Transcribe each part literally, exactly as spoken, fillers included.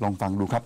ลองฟังดูครับ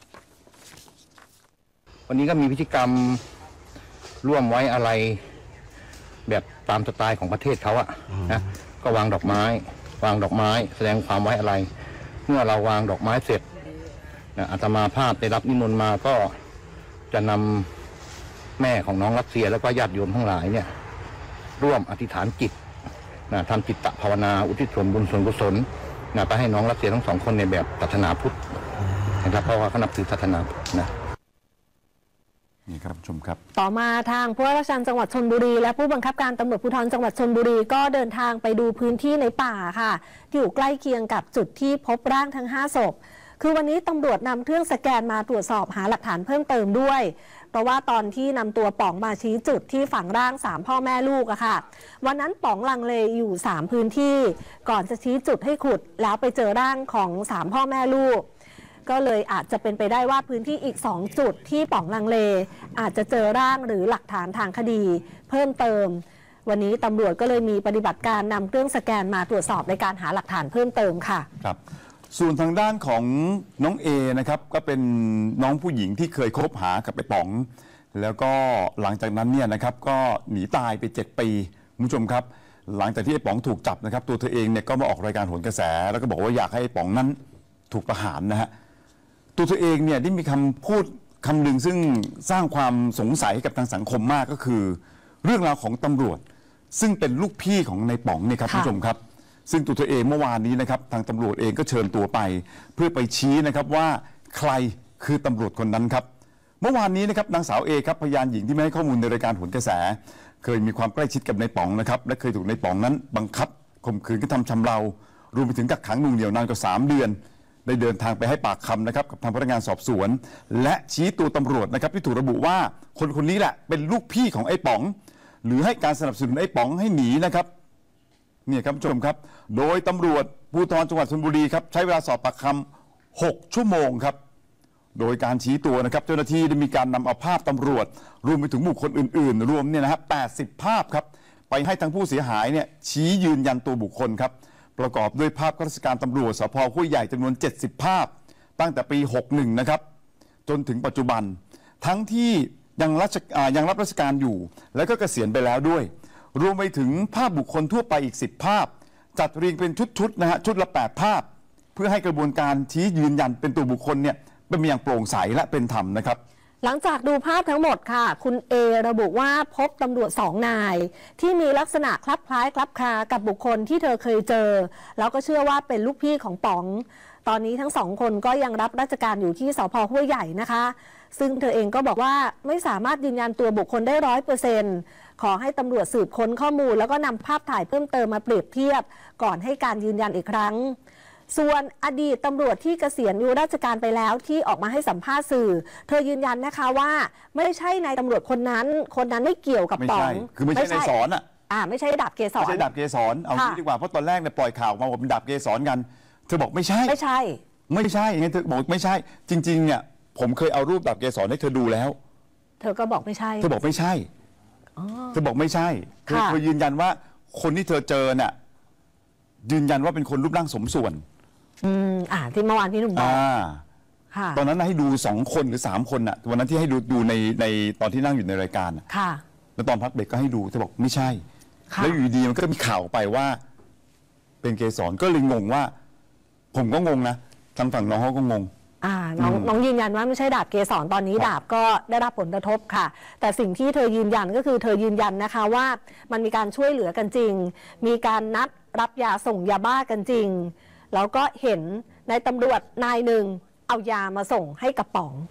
วันนี้ก็มีพิธีกรรมร่วมไว้อะไรแบบตามสไตล์ของประเทศเขาอะนะก็วางดอกไม้วางดอกไม้แสดงความไว้อะไรเมื่อเราวางดอกไม้เสร็จนะอาตมาภาพได้รับนิมนต์มาก็จะนำแม่ของน้องรัสเซียแล้วก็ญาติโยมทั้งหลายเนี่ยร่วมอธิษฐานจิตนะทำจิตตภาวนาอุทิศส่วนบุญส่วนกุศลนะไปให้น้องรัสเซียทั้งสองคนในแบบศาสนาพุทธนะครับเพราะว่าเขานับถือศาสนาพุทธนะนี่ครับชมครับต่อมาทางผู้ว่าราชการจังหวัดชลบุรีและผู้บังคับการตำรวจภูธรจังหวัดชลบุรีก็เดินทางไปดูพื้นที่ในป่าค่ะที่อยู่ใกล้เคียงกับจุดที่พบร่างทั้งห้าศพคือวันนี้ตำรวจนำเครื่องสแกนมาตรวจสอบหาหลักฐานเพิ่มเติมด้วยเพราะว่าตอนที่นำตัวป๋องมาชี้จุดที่ฝังร่างสามพ่อแม่ลูกอะค่ะวันนั้นป๋องลังเลอยู่สามพื้นที่ก่อนจะชี้จุดให้ขุดแล้วไปเจอร่างของสามพ่อแม่ลูกก็เลยอาจจะเป็นไปได้ว่าพื้นที่อีกสองจุดที่ป๋องลังเลอาจจะเจอร่างหรือหลักฐานทางคดีเพิ่มเติมวันนี้ตำรวจก็เลยมีปฏิบัติการนำเครื่องสแกนมาตรวจสอบในการหาหลักฐานเพิ่มเติมค่ะครับส่วนทางด้านของน้องเอนะครับก็เป็นน้องผู้หญิงที่เคยคบหากับไอ้ป๋องแล้วก็หลังจากนั้นเนี่ยนะครับก็หนีตายไปเจ็ดปีคุณผู้ชมครับหลังจากที่ไอ้ป๋องถูกจับนะครับตัวเธอเองเนี่ยก็มาออกรายการโหนกระแสแล้วก็บอกว่าอยากให้ไอ้ป๋องนั้นถูกประหารนะฮะตัวเธอเองเนี่ยได้มีคำพูดคำหนึ่งซึ่งสร้างความสงสัยกับทางสังคมมากก็คือเรื่องราวของตำรวจซึ่งเป็นลูกพี่ของในป๋องเนี่ยครับคุณผู้ชมครับซึ่งตัวเธอเองเมื่อวานนี้นะครับทางตำรวจเองก็เชิญตัวไปเพื่อไปชี้นะครับว่าใครคือตำรวจคนนั้นครับเมื่อวานนี้นะครับนางสาวเอครับพยานหญิงที่ไม่ให้ข้อมูลในรายการโหนกระแสเคยมีความใกล้ชิดกับในป๋องนะครับและเคยถูกในป๋องนั้นบังคับข่มขืนกระทำชำเรารวมไปถึงกักขังหน่วงเหนี่ยวนานกว่าสามเดือนได้เดินทางไปให้ปากคำนะครับกับทางพนักงานสอบสวนและชี้ตัวตำรวจนะครับที่ถูกระบุว่าคนคนนี้แหละเป็นลูกพี่ของไอ้ป๋องหรือให้การสนับสนุนไอ้ป๋องให้หนีนะครับเนี่ยครับผู้ชมครับโดยตำรวจภูธรจังหวัดชลบุรีครับใช้เวลาสอบปากคำหกชั่วโมงครับโดยการชี้ตัวนะครับเจ้าหน้าที่ได้มีการนำเอาภาพตำรวจรวมไปถึงบุคคลอื่นๆรวมเนี่ยนะครับแปดสิบภาพครับไปให้ทางผู้เสียหายเนี่ยชี้ยืนยันตัวบุคคลครับประกอบด้วยภาพข้าราชการตำรวจสภ.ห้วยใหญ่จำนวนเจ็ดสิบภาพตั้งแต่ปีหกสิบเอ็ดนะครับจนถึงปัจจุบันทั้งที่ยังรับยังรับราชการอยู่และก็เกษียณไปแล้วด้วยรวมไปถึงภาพบุคคลทั่วไปอีกสิบภาพจัดเรียงเป็นชุดๆนะฮะชุดละแปดภาพเพื่อให้กระบวนการชี้ยืนยันเป็นตัวบุคคลเนี่ยเป็นอย่างโปร่งใสและเป็นธรรมนะครับหลังจากดูภาพทั้งหมดค่ะคุณเอระบุว่าพบตำรวจสองนายที่มีลักษณะคลับคล้ายคลับคลากับบุคคลที่เธอเคยเจอแล้วก็เชื่อว่าเป็นลูกพี่ของป๋องตอนนี้ทั้งสองคนก็ยังรับราชการอยู่ที่สภ.ห้วยใหญ่นะคะซึ่งเธอเองก็บอกว่าไม่สามารถยืนยันตัวบุคคลได้ร้อยเปอร์เซ็นต์ขอให้ตำรวจสืบค้นข้อมูลแล้วก็นำภาพถ่ายเพิ่มเติมมาเปรียบเทียบก่อนให้การยืนยันอีกครั้งส่วนอดีตตำรวจที่เกษียณอยู่ราชการไปแล้วที่ออกมาให้สัมภาษณ์สื่อเธอยืนยันนะคะว่าไม่ใช่นายตำรวจคนนั้นคนนั้นไม่เกี่ยวกับป๋องคือไม่ใช่นายสอนอ่ะอ่าไม่ใช่ดาบเกษรไม่ใช่ดาบเกษรเอางี้ดีกว่าเพราะตอนแรกเนี่ยปล่อยข่าวมาว่าเป็นดาบเกษรกันเธอบอกไม่ใช่ไม่ใช่ไม่ใช่ไงเธอบอกไม่ใช่จริงๆเนี่ยผมเคยเอารูปดาบเกษรให้เธอดูแล้วเธอก็บอกไม่ใช่เธอบอกไม่ใช่เธอบอกไม่ใช่เธอเคยยืนยันว่าคนที่เธอเจอเนี่ยยืนยันว่าเป็นคนรูปร่างสมส่วนอืมอ่าที่เมื่อวานพี่หนุ่มบอกค่ะตอนนั้นให้ดูสองคนหรือสามคนอ่ะวันนั้นที่ให้ดูดูในในตอนที่นั่งอยู่ในรายการค่ะแล้วตอนพักเบรกก็ให้ดูเธอบอกไม่ใช่แล้วอยู่ดีมันก็มีข่าวไปว่าเป็นเกสรก็เลยงงว่าผมก็งงนะทางฝั่งน้องเขาก็งงอ่าน้องน้องยืนยันว่าไม่ใช่ดาบเกษรตอนนี้ดาบก็ได้รับผลกระทบค่ะแต่สิ่งที่เธอยืนยันก็คือเธอยืนยันนะคะว่ามันมีการช่วยเหลือกันจริงมีการนัดรับยาส่งยาบ้ากันจริงแล้วก็เห็นในตำรวจนายหนึ่งเอายามาส่งให้กับป๋อง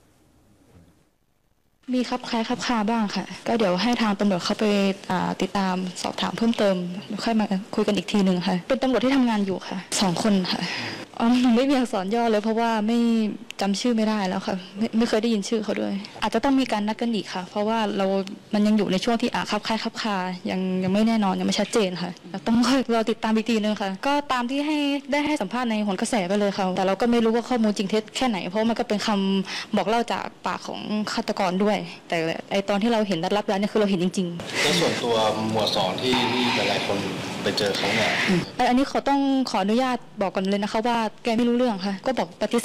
มีครับคล้ายครับคาบ้างค่ะก็เดี๋ยวให้ทางตำรวจเขาไปติดตามสอบถามเพิ่มเติมค่อยมาคุยกันอีกทีหนึ่งค่ะเป็นตำรวจที่ทำงานอยู่ค่ะสองคนค่ะอ๋อหนูไม่มีอักษรย่อเลยเพราะว่าไม่จำชื่อไม่ได้แล้วค่ะไม่ไม่เคยได้ยินชื่อเขาด้วยอาจจะต้องมีการนัดกันอีกค่ะเพราะว่าเรามันยังอยู่ในช่วงที่อาคับคล้ายคับคายังยังไม่แน่นอนยังไม่ชัดเจนค่ะต้องค่อยรอติดตามอีกทีนึงค่ะก็ตามที่ให้ได้ให้สัมภาษณ์ในโหนกระแสไปเลยค่ะแต่เราก็ไม่รู้ว่าข้อมูลจริงเท็จแค่ไหนเพราะมันก็เป็นคำบอกเล่าจากปากของฆาตกรด้วยแต่ไอตอนที่เราเห็นรับแล้วเนี่ยคือเราเห็นจริงๆแล้วส่วนตัวหมวดสอนที่ที่หลายๆคนไปเจอเขาเนี่ยอันนี้เขาต้องขออนุญาตบอกก่อนเลยนะคะว่าแกไม่รู้เรื่องค่ะก็บอกปฏิเสธ